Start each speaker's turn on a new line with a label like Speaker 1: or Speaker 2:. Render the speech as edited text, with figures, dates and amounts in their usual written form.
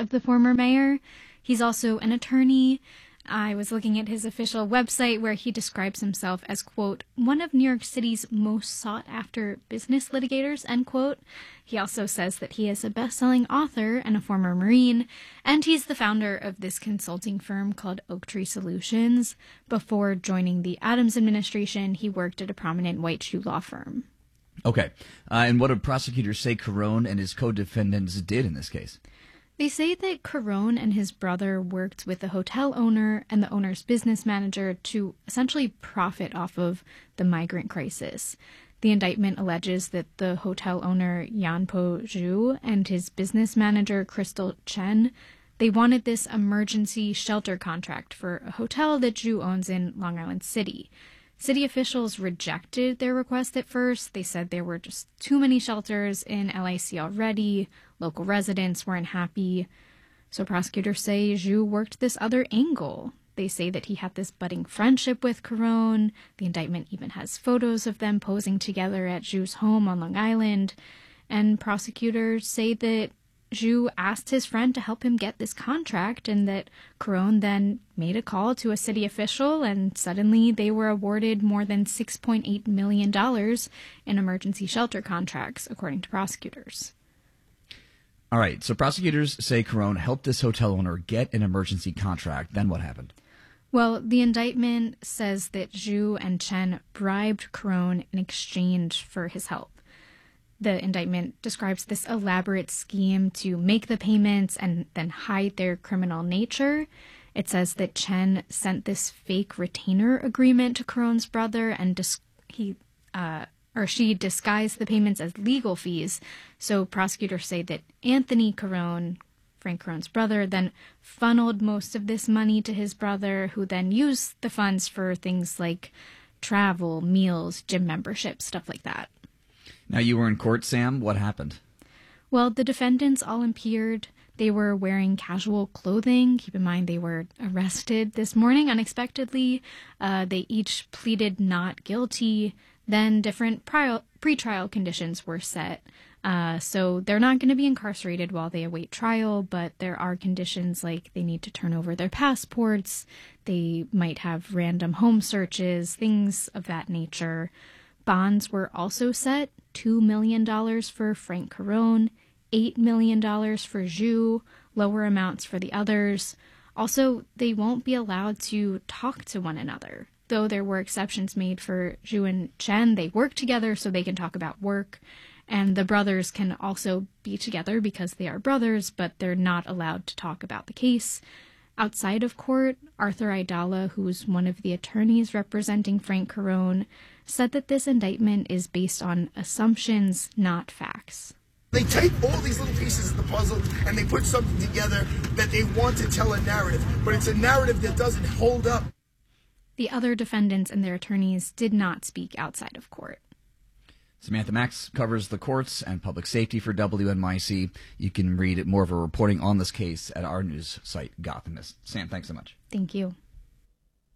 Speaker 1: of the former mayor. He's also an attorney. I was looking at his official website where he describes himself as, quote, one of New York City's most sought-after business litigators, end quote. He also says that he is a best-selling author and a former Marine, and he's the founder of this consulting firm called Oaktree Solutions. Before joining the Adams administration, he worked at a prominent white shoe law firm.
Speaker 2: Okay. And what do prosecutors say Carone and his co-defendants did in this case?
Speaker 1: They say that Carone and his brother worked with the hotel owner and the owner's business manager to essentially profit off of the migrant crisis. The indictment alleges that the hotel owner Yanpo Zhu and his business manager Crystal Chen, they wanted this emergency shelter contract for a hotel that Zhu owns in Long Island City. City officials rejected their request at first. They said there were just too many shelters in LIC already. Local residents weren't happy. So prosecutors say Zhu worked this other angle. They say that he had this budding friendship with Carone. The indictment even has photos of them posing together at Zhu's home on Long Island. And prosecutors say that Zhu asked his friend to help him get this contract and that Carone then made a call to a city official and suddenly they were awarded more than $6.8 million in emergency shelter contracts, according to prosecutors.
Speaker 2: All right, so prosecutors say Carone helped this hotel owner get an emergency contract. Then what happened?
Speaker 1: Well, the indictment says that Zhu and Chen bribed Carone in exchange for his help. The indictment describes this elaborate scheme to make the payments and then hide their criminal nature. It says that Chen sent this fake retainer agreement to Carone's brother and she disguised the payments as legal fees. So prosecutors say that Anthony Carone, Frank Carone's brother, then funneled most of this money to his brother, who then used the funds for things like travel, meals, gym memberships, stuff like that.
Speaker 2: Now, you were in court, Sam. What happened?
Speaker 1: Well, the defendants all appeared. They were wearing casual clothing. Keep in mind they were arrested this morning unexpectedly. They each pleaded not guilty. Then different pretrial conditions were set. So they're not going to be incarcerated while they await trial, but there are conditions like they need to turn over their passports. They might have random home searches, things of that nature. Bonds were also set, $2 million for Frank Carone, $8 million for Zhu, lower amounts for the others. Also, they won't be allowed to talk to one another. Though there were exceptions made for Zhu and Chen, they work together so they can talk about work. And the brothers can also be together because they are brothers, but they're not allowed to talk about the case. Outside of court, Arthur Aidala, who's one of the attorneys representing Frank Carone, said that this indictment is based on assumptions, not facts.
Speaker 3: They take all these little pieces of the puzzle and they put something together that they want to tell a narrative, but it's a narrative that doesn't hold up.
Speaker 1: The other defendants and their attorneys did not speak outside of court.
Speaker 2: Samantha Max covers the courts and public safety for WNYC. You can read more of her reporting on this case at our news site, Gothamist. Sam, thanks so much.
Speaker 1: Thank you.